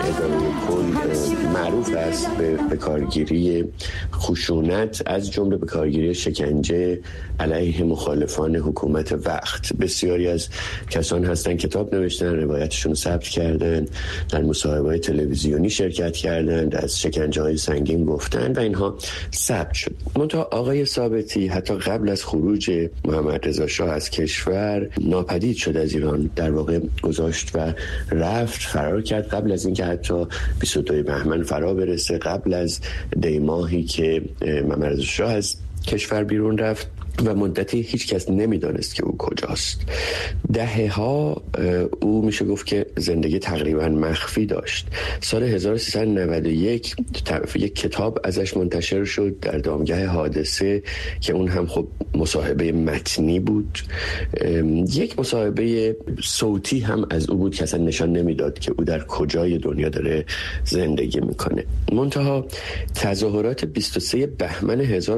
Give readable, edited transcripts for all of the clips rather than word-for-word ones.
اداره کل معروف است به کارگیری خشونت، از جمله به کارگیری شکنجه علیه مخالفان حکومت وقت. بسیاری از کسان هستن کتاب نوشتن، روایتشون رو ثبت کردن، در مصاحبه‌های تلویزیونی شرکت کردند، از شکنجه‌های سنگین گفتن و اینها ثبت شد. منتها آقای ثابتی حتی قبل از خروج محمد رضا شاه از کشور ناپدید شد از ایران، در واقع گذاشت و رفت، فرار کرد قبل از اینکه حتی 22 بهمن فرا برسه، قبل از دی ماهی که محمد رضا شاه از کشور بیرون رفت و مدتی هیچ کس نمیدانست که او کجاست. دهه‌ها او میشه گفت که زندگی تقریبا مخفی داشت. سال 1391 یک کتاب ازش منتشر شد در دامگاه حادثه که اون هم خب مصاحبه متنی بود. یک مصاحبه صوتی هم از او بود که اصلا نشان نمیداد که او در کجای دنیا داره زندگی میکنه. منتها تظاهرات 23 بهمن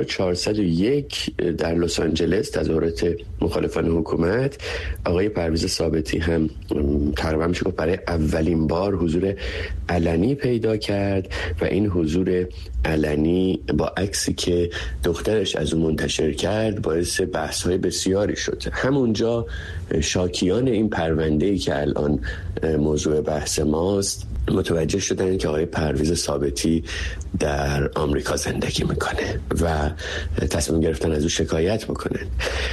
1401 در لس آنجلس، تظاهرات مخالفان حکومت، آقای پرویز ثابتی هم تقریبا میشه گفت برای اولین بار حضور علنی پیدا کرد و این حضور علنی با عکسی که دخترش از اون منتشر کرد باعث بحث‌های بسیاری شد. همونجا شاکیان این پرونده‌ای که الان موضوع بحث ماست متوجه شدن که آقای پرویز ثابتی در آمریکا زندگی میکنه و تصمیم گرفتن از او شکایت بکنن.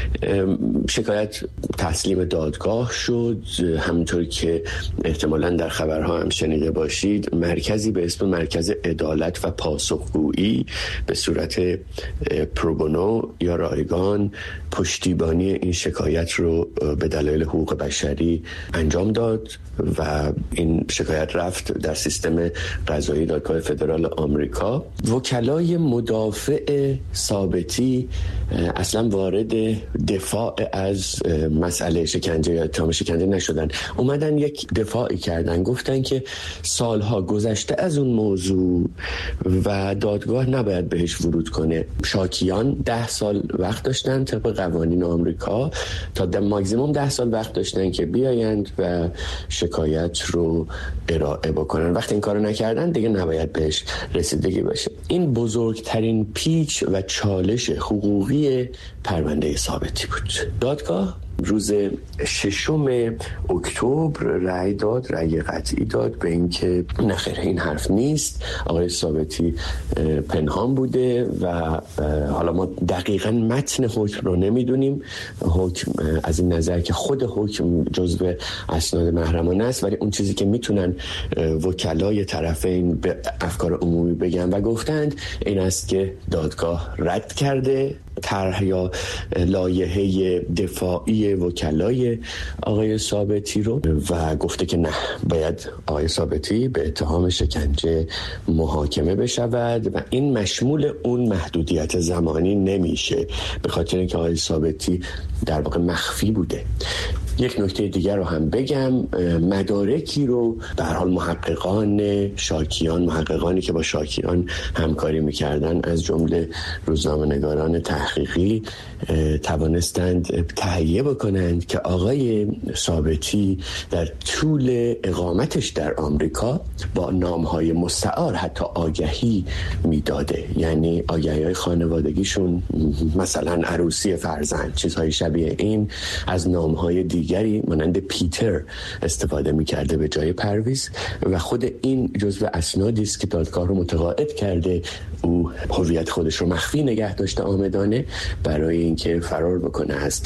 شکایت تسلیم دادگاه شد. همونطور که احتمالاً در خبرها هم شنیده باشید، مرکزی به اسم مرکز عدالت و پاسخگویی به صورت پروبونو یا رایگان پشتیبانی این شکایت رو به دلایل حقوق بشری انجام داد و این شکایت رفت در سیستم قضایی دادگاه فدرال آمریکا. وکلای مدافع ثابتی اصلا وارد دفاع از مسئله شکنجه یا اتهام شکنجه نشدن، اومدن یک دفاعی کردن، گفتن که سالها گذشته از اون موضوع و دادگاه نباید بهش ورود کنه. شاکیان 10 سال وقت داشتن طبق قوانین آمریکا، تا ماکسیموم 10 سال وقت داشتن که بیایند و شکایت رو ارائه بکنن. وقتی این کارو نکردن دیگه نباید بهش رسیدگی بشه. این بزرگترین پیچ و چالش حقوقی پرونده ثابتی بود. دادگاه روز 6 اکتبر رأی داد، رأی قطعی داد به اینکه نخیر این حرف نیست، آقای ثابتی پنهان بوده و حالا ما دقیقاً متن حکم رو نمیدونیم. حکم از این نظر که خود حکم جزو اسناد محرمانه است، ولی اون چیزی که میتونن وکلای طرفین به افکار عمومی بگن و گفتند این است که دادگاه رد کرده طرح یا لایحه دفاعی وکلای آقای ثابتی رو و گفته که نه، باید آقای ثابتی به اتهام شکنجه محاکمه بشود و این مشمول اون محدودیت زمانی نمیشه، به خاطر اینکه آقای ثابتی در واقع مخفی بوده. یک نکته دیگر رو هم بگم، مدارکی رو به هر حال محققانی که با شاکیان همکاری میکردن از جمله روزنامه‌نگاران تحقیقی توانستند تهیه بکنند که آقای ثابتی در طول اقامتش در آمریکا با نامهای مستعار حتی آگهی میداده، یعنی آگهی‌های خانوادگیشون، مثلا عروسی فرزند، چیزهای شبیه این، از نامهای دیگری مانند پیتر استفاده میکرده به جای پرویز و خود این جزو اسنادی است که دادگاه رو متقاعد کرده او هویت خودش رو مخفی نگه داشته آمدانه برای اینکه فرار بکنه از